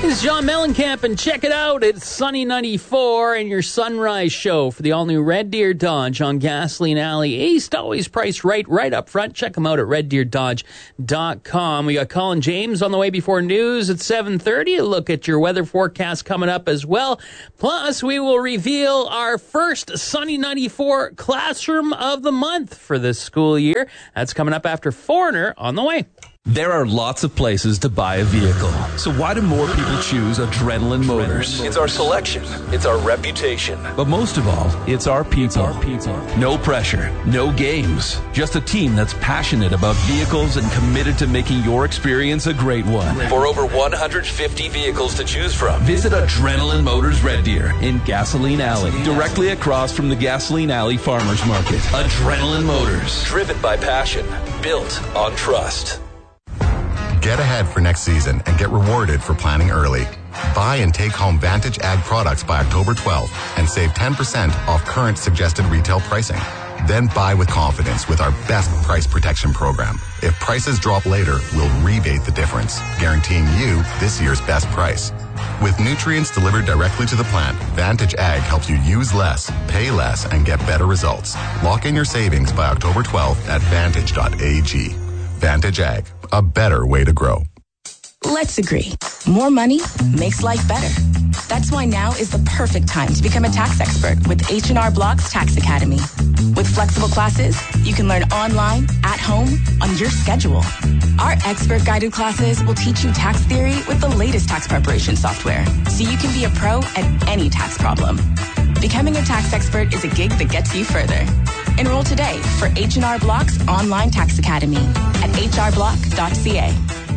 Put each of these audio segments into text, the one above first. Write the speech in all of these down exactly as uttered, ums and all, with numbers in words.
This is John Mellencamp, and check it out. It's Sunny ninety-four and your Sunrise Show for the all-new Red Deer Dodge on Gasoline Alley East. Always priced right, right up front. Check them out at red deer dodge dot com. We got Colin James on the way before news at seven thirty. A look at your weather forecast coming up as well. Plus, we will reveal our first Sunny ninety-four Classroom of the Month for this school year. That's coming up after Foreigner on the way. There are lots of places to buy a vehicle. So why do more people choose Adrenaline Motors? It's our selection. It's our reputation. But most of all, it's our people. Our people. No pressure, no games. Just a team that's passionate about vehicles and committed to making your experience a great one. For over one hundred fifty vehicles to choose from, visit Adrenaline Motors Red Deer in Gasoline Alley, directly across from the Gasoline Alley Farmers Market. Adrenaline Motors. Driven by passion. Built on trust. Get ahead for next season and get rewarded for planning early. Buy and take home Vantage Ag products by October twelfth and save ten percent off current suggested retail pricing. Then buy with confidence with our best price protection program. If prices drop later, we'll rebate the difference, guaranteeing you this year's best price. With nutrients delivered directly to the plant, Vantage Ag helps you use less, pay less, and get better results. Lock in your savings by October twelfth at vantage dot a g. Vantage Ag, a better way to grow. Let's agree. More money makes life better. That's why now is the perfect time to become a tax expert with H and R Block's Tax Academy. With flexible classes, you can learn online, at home, on your schedule. Our expert-guided classes will teach you tax theory with the latest tax preparation software, so you can be a pro at any tax problem. Becoming a tax expert is a gig that gets you further. Enroll today for H and R Block's online tax academy at h r block dot c a.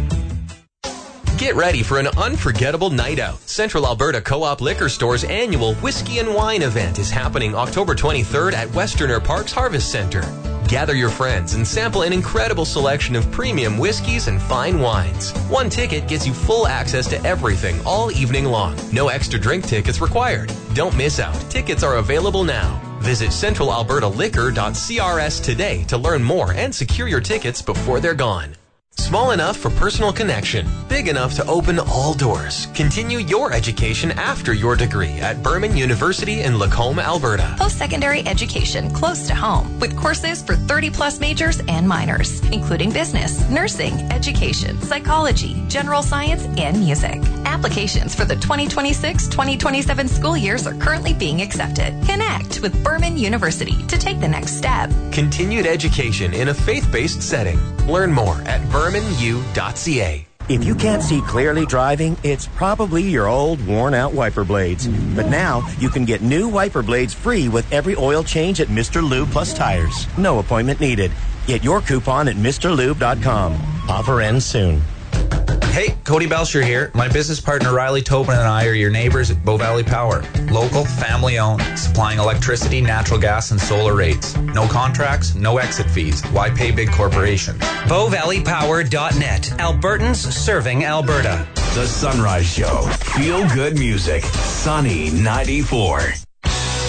Get ready for an unforgettable night out. Central Alberta Co-op Liquor Store's annual Whiskey and Wine event is happening October twenty-third at Westerner Parks Harvest Center. Gather your friends and sample an incredible selection of premium whiskeys and fine wines. One ticket gets you full access to everything all evening long. No extra drink tickets required. Don't miss out. Tickets are available now. Visit central alberta liquor dot c r s today to learn more and secure your tickets before they're gone. Small enough for personal connection, big enough to open all doors. Continue your education after your degree at Berman University in Lacombe, Alberta. Post-secondary education close to home with courses for thirty plus majors and minors, including business, nursing, education, psychology, general science, and music. Applications for the twenty twenty-six twenty twenty-seven school years are currently being accepted. Connect with Berman University to take the next step. Continued education in a faith-based setting. Learn more at berman u dot c a. If you can't see clearly driving, it's probably your old, worn-out wiper blades. But now, you can get new wiper blades free with every oil change at Mister Lube Plus Tires. No appointment needed. Get your coupon at mr lube dot com. Offer ends soon. Hey, Cody Belcher here. My business partner Riley Tobin and I are your neighbors at Bow Valley Power. Local, family-owned, supplying electricity, natural gas, and solar rates. No contracts, no exit fees. Why pay big corporations? bow valley power dot net. Albertans serving Alberta. The Sunrise Show. Feel good music. Sunny ninety-four.